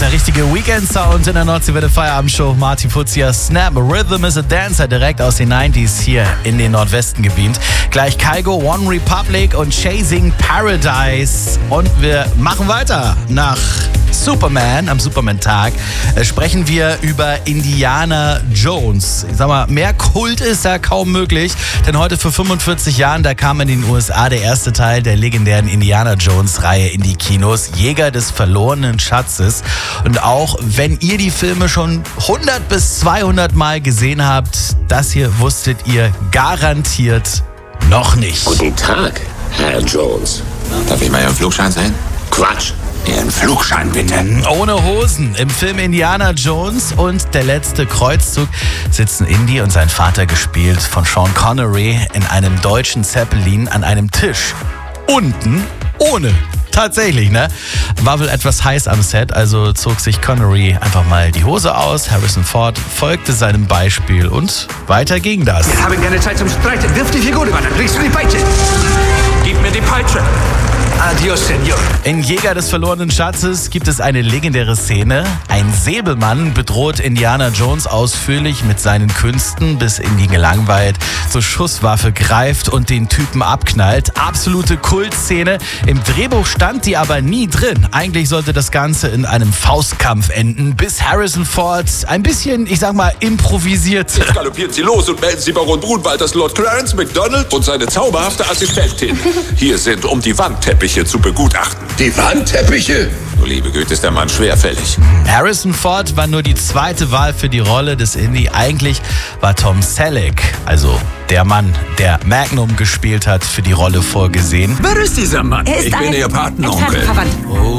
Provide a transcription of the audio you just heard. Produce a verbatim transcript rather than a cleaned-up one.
Der richtige Weekend-Sound in der Nordseewelle Feierabendshow. Martin Putzier, Snap, Rhythm is a Dancer, direkt aus den neunziger hier in den Nordwesten gebeamt. Gleich Kygo, One Republic und Chasing Paradise. Und wir machen weiter nach Superman, am Superman-Tag, äh, sprechen wir über Indiana Jones. Ich sag mal, mehr Kult ist da kaum möglich, denn heute vor fünfundvierzig Jahren, da kam in den U S A der erste Teil der legendären Indiana Jones-Reihe in die Kinos, Jäger des verlorenen Schatzes. Und auch wenn ihr die Filme schon hundert bis zweihundert Mal gesehen habt, das hier wusstet ihr garantiert noch nicht. Guten Tag, Herr Jones. Darf ich mal Ihren Flugschein sehen? Quatsch. Ihren Flugschein bitte. Ohne Hosen. Im Film Indiana Jones und der letzte Kreuzzug sitzen Indy und sein Vater, gespielt von Sean Connery, in einem deutschen Zeppelin an einem Tisch. Unten ohne. Tatsächlich, ne? War wohl etwas heiß am Set, also zog sich Connery einfach mal die Hose aus. Harrison Ford folgte seinem Beispiel und weiter ging das. Wir haben keine Zeit zum Streiten. Wirf die Figur über, dann kriegst du die Peitsche. Gib mir die Peitsche. Adios, Senor. In Jäger des verlorenen Schatzes gibt es eine legendäre Szene. Ein Säbelmann bedroht Indiana Jones ausführlich mit seinen Künsten, bis Indy gelangweilt zur Schusswaffe greift und den Typen abknallt. Absolute Kultszene. Im Drehbuch stand die aber nie drin. Eigentlich sollte das Ganze in einem Faustkampf enden, bis Harrison Ford ein bisschen, ich sag mal, improvisierte. Jetzt galoppieren Sie los und melden Sie Baron Brunwalters Lord Clarence MacDonald und seine zauberhafte Assistentin. Hier sind, um die Wandteppiche zu begutachten. Die Wandteppiche? Du liebe Güte, ist der Mann schwerfällig. Harrison Ford war nur die zweite Wahl für die Rolle des Indy. Eigentlich war Tom Selleck, also der Mann, der Magnum gespielt hat, für die Rolle vorgesehen. Wer ist dieser Mann? Er ist Ich bin ein Ihr Patenonkel. entfernter Verwandter. Oh.